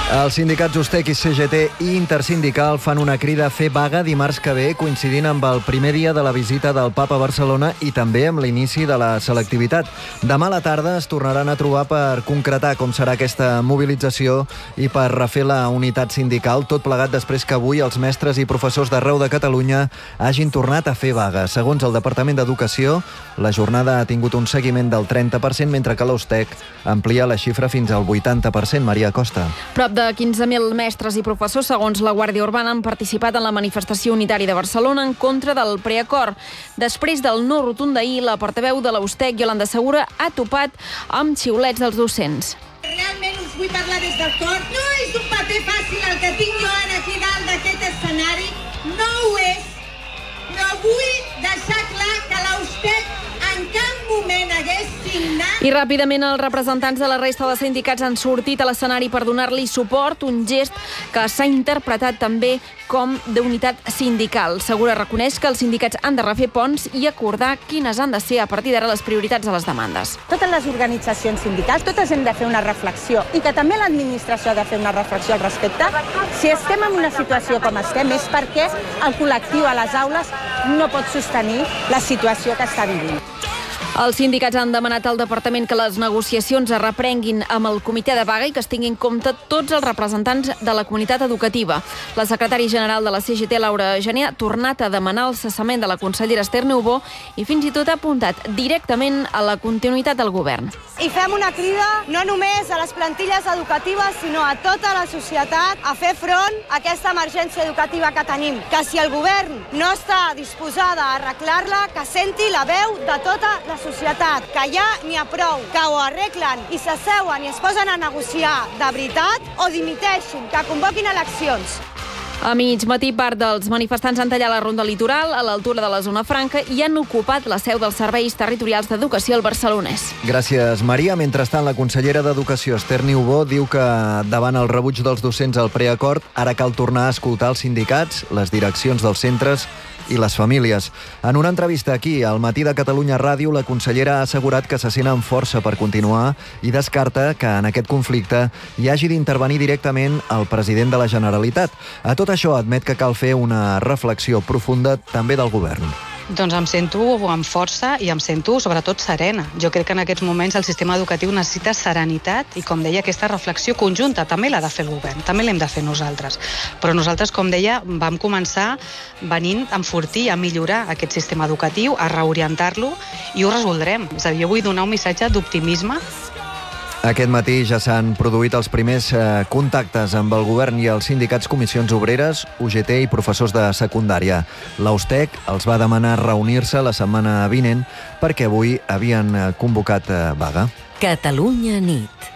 Els sindicats USTEC i CGT i Intersindical fan una crida a fer vaga dimarts que ve, coincidint amb el primer dia de la visita del Papa a Barcelona i també amb l'inici de la selectivitat. Demà a la tarda es tornaran a trobar per concretar com serà aquesta mobilització i per refer la unitat sindical, tot plegat després que avui els mestres i professors d'arreu de Catalunya hagin tornat a fer vaga. Segons el Departament d'Educació, la jornada ha tingut un seguiment del 30%, mentre que l'USTEC amplia la xifra fins al 80%. Maria Costa. Prop de 15.000 mestres i professors, segons la Guàrdia Urbana, han participat en la manifestació unitària de Barcelona en contra del preacord. Després del no rotund d'ahir, la portaveu de la USTEC, Iolanda Segura, ha topat amb xiulets dels docents. Realment us vull parlar des del cor. No és un paper fàcil el que tinc jo ara aquí dalt d'aquest escenari. No ho és. Però vull deixar clar que la USTEC en cap moment hagués signat... I ràpidament els representants de la resta de sindicats han sortit a l'escenari per donar-li suport, un gest que s'ha interpretat també com d'unitat sindical. Segura reconeix que els sindicats han de refer ponts i acordar quines han de ser a partir d'ara les prioritats de les demandes. Totes les organitzacions sindicals, totes hem de fer una reflexió i que també l'administració ha de fer una reflexió al respecte. Si estem en una situació com estem és perquè el col·lectiu a les aules no pot sostenir la situació que està vivint. Els sindicats han demanat al departament que les negociacions es reprenguin amb el comitè de vaga i que es tinguin en compte tots els representants de la comunitat educativa. La secretària general de la CGT, Laura Gené, ha tornat a demanar el cessament de la consellera Esther Niubó i fins i tot ha apuntat directament a la continuïtat del govern. I fem una crida no només a les plantilles educatives, sinó a tota la societat a fer front a aquesta emergència educativa que tenim. Que si el govern no està disposada a arreglar-la, que senti la veu de tota la societat, que ja n'hi ha prou, que ho arreglen i s'asseuen i es posen a negociar de veritat o dimiteixin, que convoquin eleccions. A mig matí, part dels manifestants han tallat la ronda litoral a l'altura de la zona franca i han ocupat la seu dels serveis territorials d'educació al Barcelonès. Gràcies, Maria. Mentrestant, la consellera d'Educació, Esther Niubó, diu que davant el rebuig dels docents al preacord, ara cal tornar a escoltar els sindicats, les direccions dels centres i les famílies. En una entrevista aquí, al Matí de Catalunya Ràdio, la consellera ha assegurat que se sent amb força per continuar i descarta que en aquest conflicte hi hagi d'intervenir directament el president de la Generalitat. A tot això admet que cal fer una reflexió profunda també del govern. Doncs em sento amb força i em sento sobretot serena. Jo crec que en aquests moments el sistema educatiu necessita serenitat i, com deia, aquesta reflexió conjunta també l'ha de fer el govern, també l'hem de fer nosaltres. Però nosaltres, com deia, vam començar venint a enfortir, a millorar aquest sistema educatiu, a reorientar-lo i ho resoldrem. És a dir, jo vull donar un missatge d'optimisme. Aquest matí ja s'han produït els primers contactes amb el govern i els sindicats Comissions Obreres, UGT i professors de secundària. La USTEC els va demanar reunir-se la setmana vinent perquè avui havien convocat vaga. Catalunya nit.